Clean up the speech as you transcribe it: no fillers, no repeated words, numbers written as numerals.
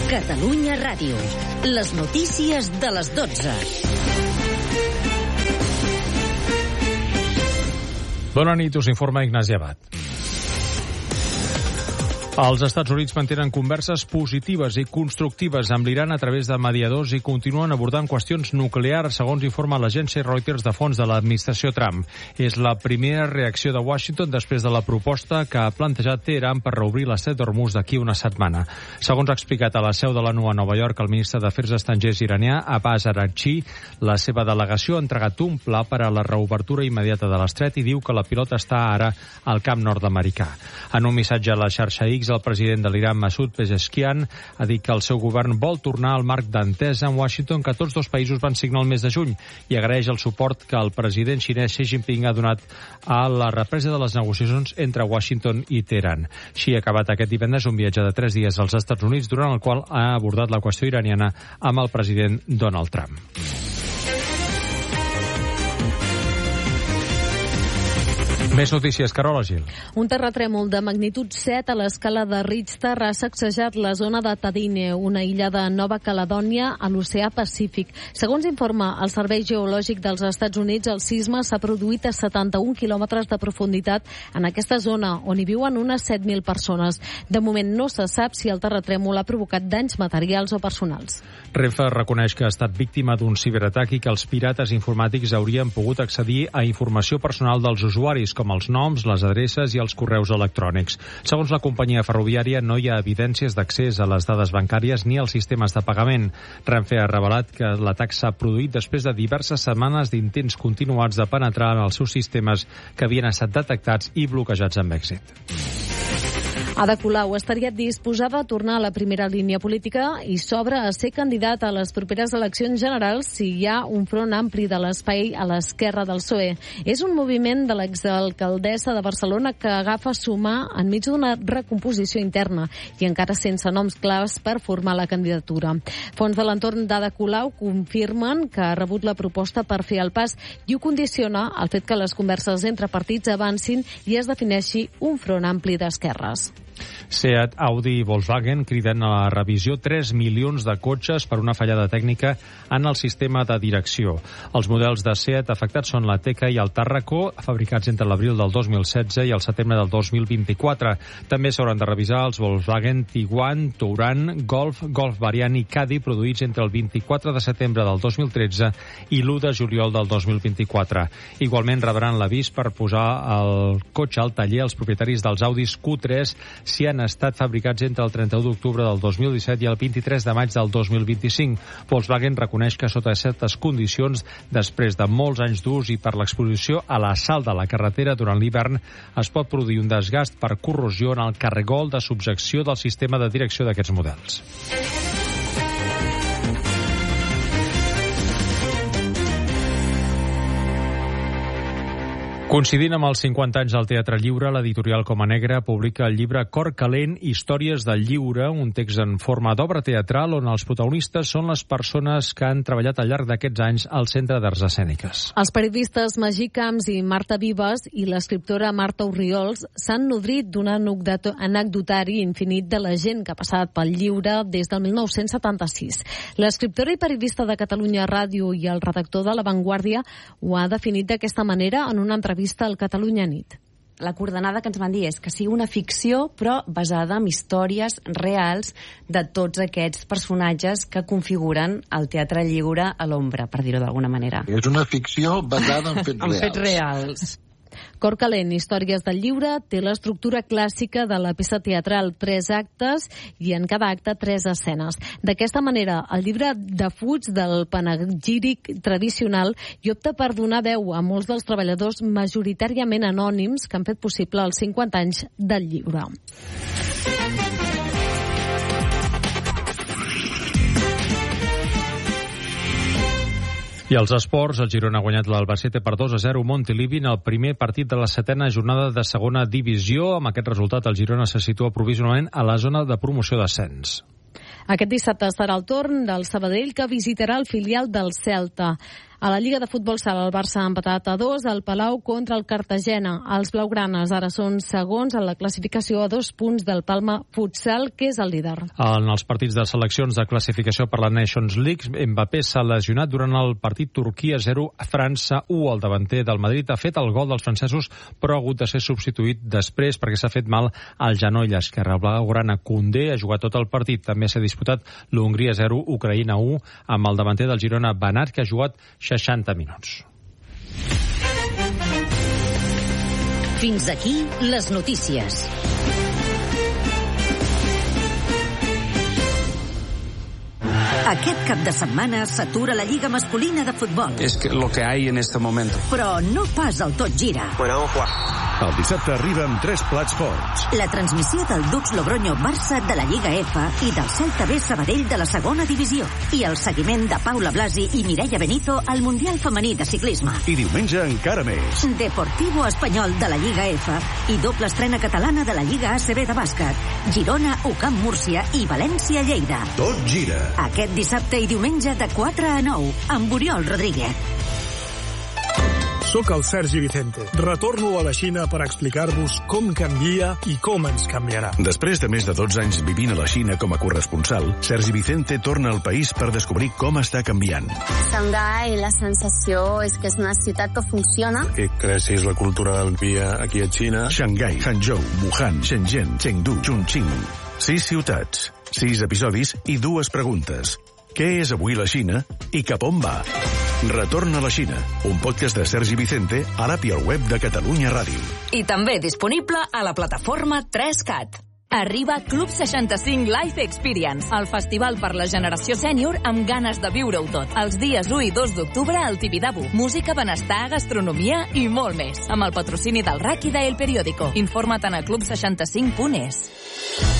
Catalunya Ràdio. Les notícies de les 12. Bona nit, us informa Ignasi Abad. Els Estats Units mantenen converses positives i constructives amb l'Iran a través de mediadors i continuen abordant qüestions nuclears, segons informa l'agència Reuters de fons de l'administració Trump. És la primera reacció de Washington després de la proposta que ha plantejat Teheran per reobrir l'estret d'Hormuz d'aquí una setmana. Segons ha explicat a la seu de l'ONU a Nova York el ministre d'Afers Estrangers iranià, Abbas Araghchi, la seva delegació ha entregat un pla per a la reobertura immediata de l'estret i diu que la pilota està ara al camp nord-americà. En un missatge a la xarxa X, el president de l'Iran, Masoud Pezeshkian, ha dit que el seu govern vol tornar al marc d'entesa amb Washington que tots dos països van signar el mes de juny i agraeix el suport que el president xinès Xi Jinping ha donat a la represa de les negociacions entre Washington i Teheran. Xi ha acabat aquest divendres un viatge de 3 dies als Estats Units, durant el qual ha abordat la qüestió iraniana amb el president Donald Trump. Més notícies, Carola Gil. Un terratrèmol de magnitud 7 a l'escala de Richter ha sacsejat la zona de Tadine, una illa de Nova Caledònia a l'oceà Pacífic. Segons informa el Servei Geològic dels Estats Units, el sisme s'ha produït a 71 quilòmetres de profunditat en aquesta zona, on hi viuen unes 7.000 persones. De moment no se sap si el terratrèmol ha provocat danys materials o personals. Renfe reconeix que ha estat víctima d'un ciberatac i que els pirates informàtics haurien pogut accedir a informació personal dels usuaris, com els noms, les adreces i els correus electrònics. Segons la companyia ferroviària, no hi ha evidències d'accés a les dades bancàries ni als sistemes de pagament. Renfe ha revelat que l'atac s'ha produït després de diverses setmanes d'intents continuats de penetrar en els seus sistemes que havien estat detectats i bloquejats amb èxit. Ada Colau estaria disposada a tornar a la primera línia política i s'obre a ser candidat a les properes eleccions generals si hi ha un front ampli de l'espai a l'esquerra del PSOE. És un moviment de l'exalcaldessa de Barcelona que agafa sumar enmig d'una recomposició interna i encara sense noms clars per formar la candidatura. Fons de l'entorn d'Ada Colau confirmen que ha rebut la proposta per fer el pas i ho condiciona el fet que les converses entre partits avancin i es defineixi un front ampli d'esquerres. Seat, Audi i Volkswagen criden a la revisió 3 milions de cotxes per una fallada tècnica en el sistema de direcció. Els models de Seat afectats són la Teca i el Tarraco, fabricats entre l'abril del 2016 i el setembre del 2024. També s'hauran de revisar els Volkswagen Tiguan, Touran, Golf, Golf Variant i Caddy, produïts entre el 24 de setembre del 2013 i l'1 de juliol del 2024. Igualment rebran l'avís per posar el cotxe al taller als propietaris dels Audis Q3 si han estat fabricats entre el 31 d'octubre del 2017 i el 23 de maig del 2025. Volkswagen reconeix que sota certes condicions, després de molts anys d'ús i per l'exposició a la sal de la carretera durant l'hivern, es pot produir un desgast per corrosió en el cargol de subjecció del sistema de direcció d'aquests models. Coincidint amb els 50 anys del Teatre Lliure, l'editorial Coma Negra publica el llibre Cor calent, històries del lliure, un text en forma d'obra teatral on els protagonistes són les persones que han treballat al llarg d'aquests anys al Centre d'Arts Escèniques. Els periodistes Magí Camps i Marta Vives i l'escriptora Marta Orriols s'han nodrit d'un anecdotari infinit de la gent que ha passat pel lliure des del 1976. L'escriptora i periodista de Catalunya Ràdio i el redactor de La Vanguardia ho ha definit d'aquesta manera en una entrevista al Catalunya Nit. La coordenada que ens van dir és que sigui una ficció, però basada en històries reals de tots aquests personatges que configuren el Teatre Lliure a l'ombra, per dir-ho d'alguna manera. És una ficció basada en fets reals. En fets reals. Cor calent, històries del lliure, té l'estructura clàssica de la peça teatral, 3 actes i en cada acte 3 escenes. D'aquesta manera, el llibre defuig del panegíric tradicional i opta per donar veu a molts dels treballadors majoritàriament anònims que han fet possible els 50 anys del llibre. I als esports, el Girona ha guanyat l'Albacete per 2-0 Montilivi en el primer partit de la 7ª jornada de segona divisió. Amb aquest resultat, el Girona se situa provisionalment a la zona de promoció d'ascens. Aquest dissabte serà el torn del Sabadell, que visitarà el filial del Celta. A la Lliga de Futbol Sala, el Barça ha empatat a 2 al Palau contra el Cartagena. Els blaugranes ara són segons en la classificació a 2 punts del Palma Futsal, que és el líder. En els partits de seleccions de classificació per la Nations League, Mbappé s'ha lesionat durant el partit Turquia 0, França 1. El davanter del Madrid ha fet el gol dels francesos, però ha hagut de ser substituït després perquè s'ha fet mal al genoll esquerre. El blaugrana Koundé ha jugat tot el partit. També s'ha disputat l'Hongria 0, Ucraïna 1, amb el davanter del Girona Benat, que ha jugat 60 minuts. Fins aquí les notícies. Aquest cap de setmana s'atura la Lliga masculina de futbol. Es que lo que hay en este momento. Però no pas el tot gira. Bueno, vamos a jugar. El dissabte arriba amb 3 plats forts. La transmissió del Dux Logroño-Barça de la Lliga F i del Celta B Sabadell de la segona divisió. I el seguiment de Paula Blasi i Mireia Benito al Mundial Femení de Ciclisme. I diumenge encara més. Deportivo Espanyol de la Lliga F i doble estrena catalana de la Lliga ACB de bàsquet. Girona, UCAM Múrcia i València Lleida. Tot gira. Aquest dissabte i diumenge de 4 a 9 amb Oriol Rodríguez. Soc el Sergi Vicente. Retorno a la Xina per explicar-vos com canvia i com ens canviarà. Després de més de 12 anys vivint a la Xina com a corresponsal, Sergi Vicente torna al país per descobrir com està canviant. Xangai, la sensació és que és una ciutat que funciona. Que creixis la cultura del dia aquí a Xina. Xangai, Hangzhou, Wuhan, Shenzhen, Chengdu, Chongqing. 6 ciutats, 6 episodis i 2 preguntes. Què és avui la Xina i cap on va? Retorna a la Xina, un podcast de Sergi Vicente a l'app i al web de Catalunya Ràdio. I també disponible a la plataforma 3CAT. Arriba Club 65 Life Experience, el festival per la generació sènior amb ganes de viure-ho tot. Els dies 1 i 2 d'octubre al Tibidabo. Música, benestar, gastronomia i molt més. Amb el patrocini del RAC i d'El Periódico. Informa't a club65.es.